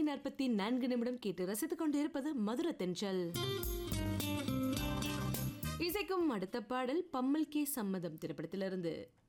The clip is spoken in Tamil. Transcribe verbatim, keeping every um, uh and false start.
நாற்பத்தி நான்கு நிமிடம் கேட்டு ரசித்துக் கொண்டிருப்பது மதுர தென்றல். இசைக்கும் அடுத்த பாடல் பம்மல் கே சம்மதம் திரைப்படத்திலிருந்து.